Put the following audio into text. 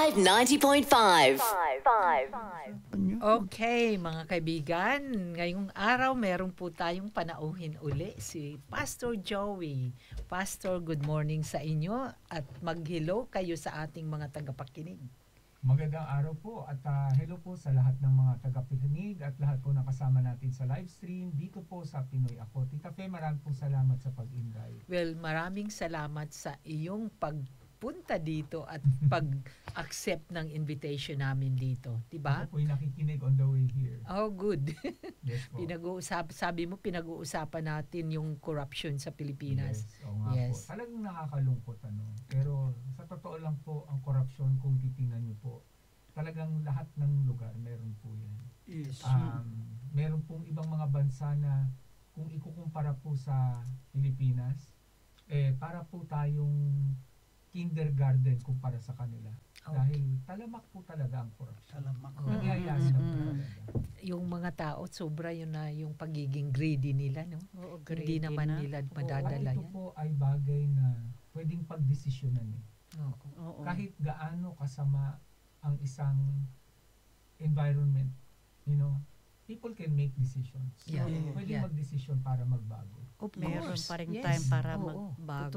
Live 90.5. Okay, mga kaibigan, ngayong araw meron po tayong panauhin uli si Pastor Joey. Pastor, good morning sa inyo at mag-hello kayo sa ating mga tagapakinig. Magandang araw po at hello po sa lahat ng mga tagapakinig at lahat po nakasama natin sa live stream dito po sa Pinoy Ako. Tita Fe, maraming pong salamat sa pag-invite. Well, maraming salamat sa iyong pagpunta dito at pag-accept ng invitation namin dito, 'di ba? Ako po'y nakikinig on the way here. Oh, good. Yes po. Sabi mo pinag-uusapan natin yung corruption sa Pilipinas. Yes, oo nga Yes. po. Talagang nakakalungkot pero sa totoo lang po ang korupsyon kung titingnan niyo po, talagang lahat ng lugar meron po yan. Yes. Meron pong ibang mga bansa na kung ikukumpara po sa Pilipinas, para po tayong kindergarten kumpara sa kanila. Dahil talamak po talaga ang korupsyon. Salamat. Nagyayari na po talaga. Yung mga tao, sobra yun na yung pagiging greedy nila, no? Oo, Hindi naman nila madadala Ito yan. po ay bagay na pwedeng pagdesisyonan eh. Oo. Oo. Kahit gaano kasama ang isang environment, people can make decisions. Yeah. Pwede Yeah. magdesisyon para magbago. Of Meron course, pa rin yes. time para Oo, magbago.